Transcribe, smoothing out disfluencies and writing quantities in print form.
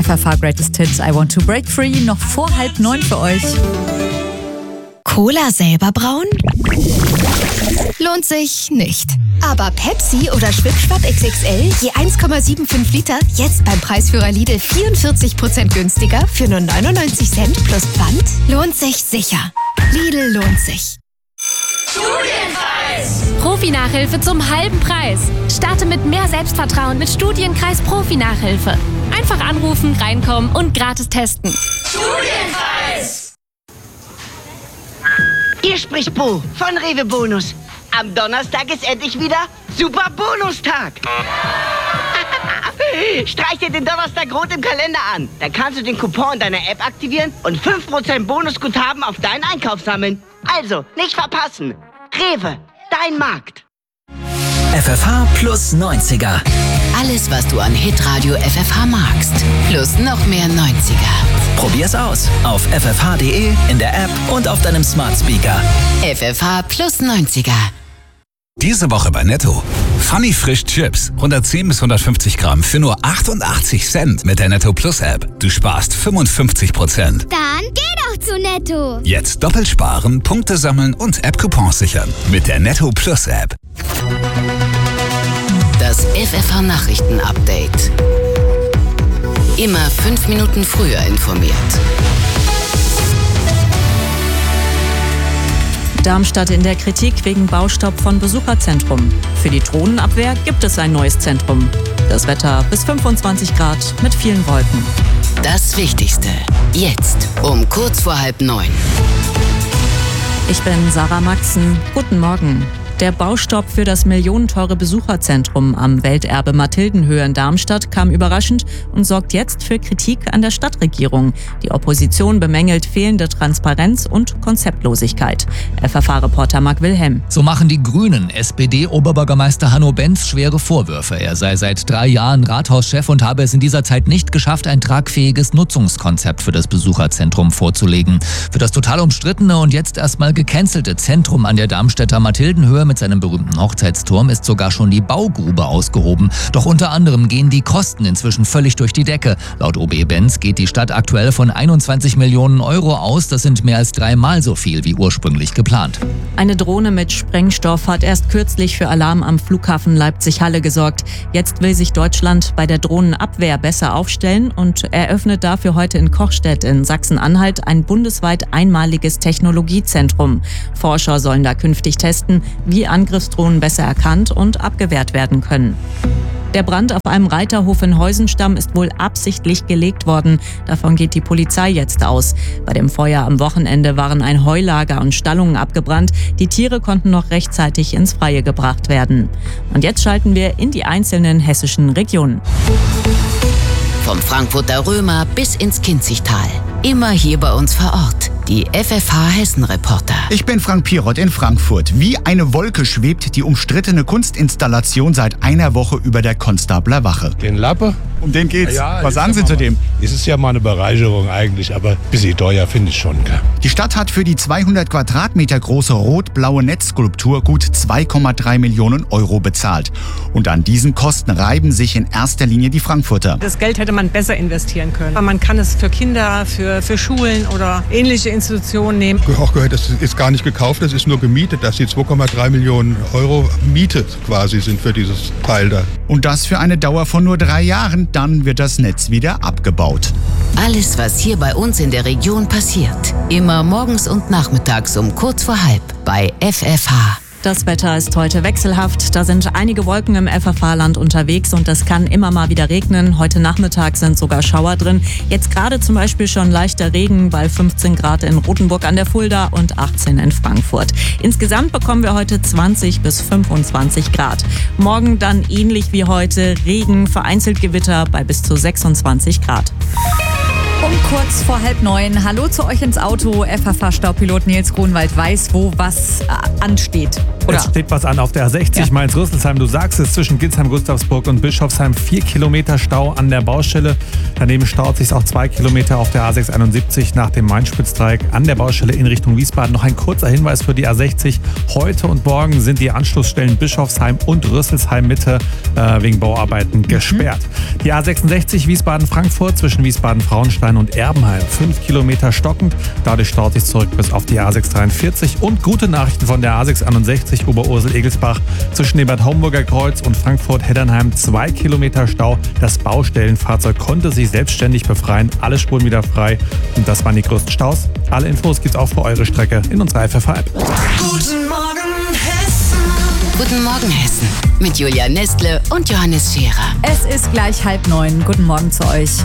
FFH Greatest Hits I Want to Break Free, noch vor 8:30 für euch. Cola selber brauen? Lohnt sich nicht. Aber Pepsi oder Schwipschwapp XXL, je 1,75 Liter, jetzt beim Preisführer Lidl 44% günstiger für nur 99 Cent plus Pfand? Lohnt sich sicher. Lidl lohnt sich. Studienkreis! Profi-Nachhilfe zum halben Preis. Starte mit mehr Selbstvertrauen mit Studienkreis Profi-Nachhilfe. Einfach anrufen, reinkommen und gratis testen. Studienkreis! Hier spricht Bo von Rewe Bonus. Am Donnerstag ist endlich wieder Super Bonustag. Streich dir den Donnerstag rot im Kalender an. Dann kannst du den Coupon deiner App aktivieren und 5% Bonusguthaben auf deinen Einkauf sammeln. Also, nicht verpassen. Rewe, dein Markt. FFH plus 90er. Alles, was du an Hitradio FFH magst. Plus noch mehr 90er. Probier's aus auf ffh.de, in der App und auf deinem Smart Speaker. FFH plus 90er. Diese Woche bei Netto. Funny Frisch Chips. 110 bis 150 Gramm für nur 88 Cent mit der Netto Plus App. Du sparst 55%. Dann geh doch zu Netto. Jetzt doppelt sparen, Punkte sammeln und App-Coupons sichern. Mit der Netto Plus App. Das FFH Nachrichten-Update. Immer 5 Minuten früher informiert. Darmstadt in der Kritik wegen Baustopp von Besucherzentrum. Für die Drohnenabwehr gibt es ein neues Zentrum. Das Wetter bis 25 Grad mit vielen Wolken. Das Wichtigste. Jetzt um kurz vor 8:30. Ich bin Sarah Maxen. Guten Morgen. Der Baustopp für das millionenteure Besucherzentrum am Welterbe Mathildenhöhe in Darmstadt kam überraschend und sorgt jetzt für Kritik an der Stadtregierung. Die Opposition bemängelt fehlende Transparenz und Konzeptlosigkeit. FFH-Reporter Marc Wilhelm. So machen die Grünen SPD-Oberbürgermeister Hanno Benz schwere Vorwürfe. Er sei seit 3 Jahren Rathauschef und habe es in dieser Zeit nicht geschafft, ein tragfähiges Nutzungskonzept für das Besucherzentrum vorzulegen. Für das total umstrittene und jetzt erstmal gecancelte Zentrum an der Darmstädter Mathildenhöhe mit seinem berühmten Hochzeitsturm ist sogar schon die Baugrube ausgehoben. Doch unter anderem gehen die Kosten inzwischen völlig durch die Decke. Laut OB Benz geht die Stadt aktuell von 21 Millionen Euro aus. Das sind mehr als 3-mal so viel wie ursprünglich geplant. Eine Drohne mit Sprengstoff hat erst kürzlich für Alarm am Flughafen Leipzig-Halle gesorgt. Jetzt will sich Deutschland bei der Drohnenabwehr besser aufstellen und eröffnet dafür heute in Kochstedt in Sachsen-Anhalt ein bundesweit einmaliges Technologiezentrum. Forscher sollen da künftig testen, wie Angriffsdrohnen besser erkannt und abgewehrt werden können. Der Brand auf einem Reiterhof in Heusenstamm ist wohl absichtlich gelegt worden. Davon geht die Polizei jetzt aus. Bei dem Feuer am Wochenende waren ein Heulager und Stallungen abgebrannt. Die Tiere konnten noch rechtzeitig ins Freie gebracht werden. Und jetzt schalten wir in die einzelnen hessischen Regionen. Vom Frankfurter Römer bis ins Kinzigtal. Immer hier bei uns vor Ort. Die FFH Hessen-Reporter. Ich bin Frank Pirot in Frankfurt. Wie eine Wolke schwebt die umstrittene Kunstinstallation seit einer Woche über der Konstabler Wache. Den Lappe? Um den geht's. Ja, was sagen Sie zu dem? Es ist ja mal eine Bereicherung eigentlich, aber ein bisschen teuer finde ich schon. Gell? Die Stadt hat für die 200 Quadratmeter große rot-blaue Netzskulptur gut 2,3 Millionen Euro bezahlt. Und an diesen Kosten reiben sich in erster Linie die Frankfurter. Das Geld hätte man besser investieren können. Man kann es für Kinder, für Schulen oder ähnliche Institutionen nehmen. Ich habe auch gehört, das ist gar nicht gekauft, das ist nur gemietet, dass die 2,3 Millionen Euro Miete quasi sind für dieses Teil da. Und das für eine Dauer von nur 3 Jahren. Dann wird das Netz wieder abgebaut. Alles, was hier bei uns in der Region passiert. Immer morgens und nachmittags um kurz vor 8:30 bei FFH. Das Wetter ist heute wechselhaft. Da sind einige Wolken im FFH-Land unterwegs und es kann immer mal wieder regnen. Heute Nachmittag sind sogar Schauer drin. Jetzt gerade zum Beispiel schon leichter Regen bei 15 Grad in Rothenburg an der Fulda und 18 in Frankfurt. Insgesamt bekommen wir heute 20 bis 25 Grad. Morgen dann ähnlich wie heute Regen, vereinzelt Gewitter bei bis zu 26 Grad. Um kurz vor 8:30. Hallo zu euch ins Auto. FFH-Staupilot Nils Grunwald weiß, wo was ansteht. Es steht was an auf der A60 Mainz-Rüsselsheim. Du sagst es, zwischen Gilsheim, Gustavsburg und Bischofsheim 4 Kilometer Stau an der Baustelle. Daneben staut sich auch 2 Kilometer auf der A671 nach dem Main-Spitz-Dreieck an der Baustelle in Richtung Wiesbaden. Noch ein kurzer Hinweis für die A60. Heute und morgen sind die Anschlussstellen Bischofsheim und Rüsselsheim Mitte wegen Bauarbeiten gesperrt. Die A66 Wiesbaden-Frankfurt zwischen Wiesbaden-Frauenstein und Erbenheim 5 Kilometer stockend. Dadurch staut sich zurück bis auf die A643. Und gute Nachrichten von der A661 Oberursel-Egelsbach zwischen dem Bad Homburger Kreuz und Frankfurt-Heddernheim 2 Kilometer Stau. Das Baustellenfahrzeug konnte sich selbstständig befreien. Alle Spuren wieder frei. Und das waren die größten Staus. Alle Infos gibt's auch für eure Strecke in unserer FFH-App. Guten Morgen Hessen. Guten Morgen Hessen. Mit Julia Nestle und Johannes Scherer. Es ist gleich 8:30. Guten Morgen zu euch.